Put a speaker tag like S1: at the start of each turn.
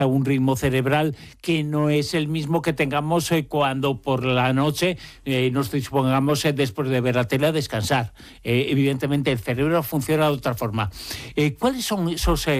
S1: un ritmo cerebral que no es el mismo que tengamos cuando por la noche nos dispongamos después de ver la tele a descansar. Evidentemente el cerebro funciona de otra forma. ¿Cuáles son esos